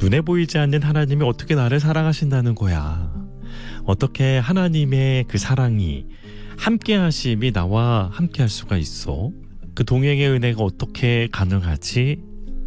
눈에 보이지 않는 하나님이 어떻게 나를 사랑하신다는 거야. 어떻게 하나님의 그 사랑이, 함께 하심이 나와 함께 할 수가 있어? 그 동행의 은혜가 어떻게 가능하지?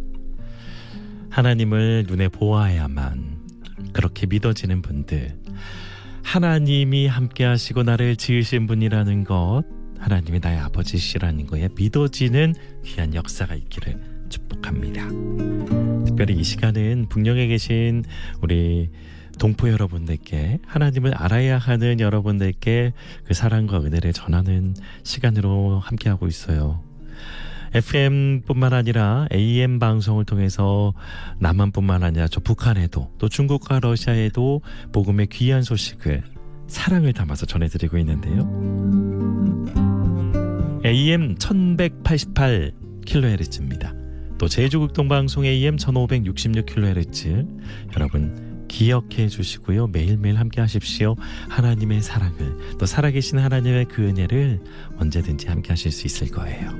하나님을 눈에 보아야만 그렇게 믿어지는 분들, 하나님이 함께 하시고 나를 지으신 분이라는 것, 하나님이 나의 아버지시라는 거에 믿어지는 귀한 역사가 있기를 축복합니다. 특별히 이 시간은 북녘에 계신 우리 동포 여러분들께, 하나님을 알아야 하는 여러분들께 그 사랑과 은혜를 전하는 시간으로 함께하고 있어요. FM뿐만 아니라 AM 방송을 통해서 남한뿐만 아니라 저 북한에도, 또 중국과 러시아에도 복음의 귀한 소식을, 사랑을 담아서 전해드리고 있는데요. AM 1188kHz입니다. 또 제주극동방송 AM 1566kHz, 여러분 기억해 주시고요. 매일매일 함께 하십시오. 하나님의 사랑을, 또 살아계신 하나님의 그 은혜를 언제든지 함께 하실 수 있을 거예요.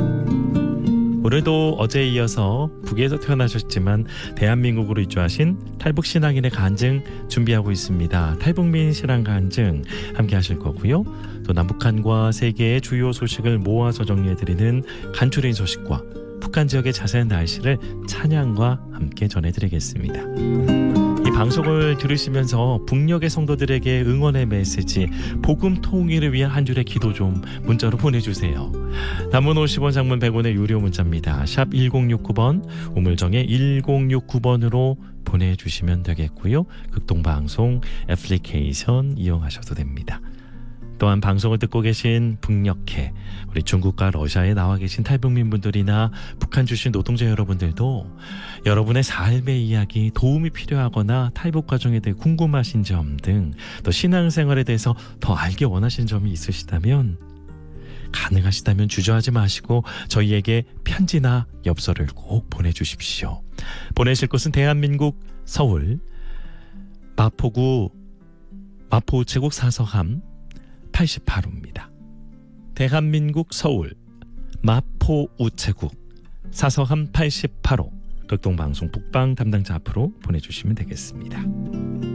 오늘도 어제에 이어서 북에서 태어나셨지만 대한민국으로 이주하신 탈북신앙인의 간증 준비하고 있습니다. 탈북민 신앙 간증 함께 하실 거고요. 또 남북한과 세계의 주요 소식을 모아서 정리해드리는 간추린 소식과 북한 지역의 자세한 날씨를 찬양과 함께 전해드리겠습니다. 이 방송을 들으시면서 북녘의 성도들에게 응원의 메시지, 복음 통일을 위한 한 줄의 기도 좀 문자로 보내주세요. 단문 50원, 장문 100원의 유료 문자입니다. 샵 1069번, 우물정에 1069번으로 보내주시면 되겠고요. 극동방송 애플리케이션 이용하셔도 됩니다. 또한 방송을 듣고 계신 북녘에 우리 중국과 러시아에 나와 계신 탈북민분들이나 북한 출신 노동자 여러분들도 여러분의 삶의 이야기, 도움이 필요하거나 탈북 과정에 대해 궁금하신 점 등, 또 신앙생활에 대해서 더 알기 원하시는 점이 있으시다면, 가능하시다면 주저하지 마시고 저희에게 편지나 엽서를 꼭 보내주십시오. 보내실 곳은 대한민국 서울 마포구 마포우체국 사서함 88호입니다. 대한민국 서울 마포우체국 사서함 88호, 극동방송 북방 담당자 앞으로 보내주시면 되겠습니다.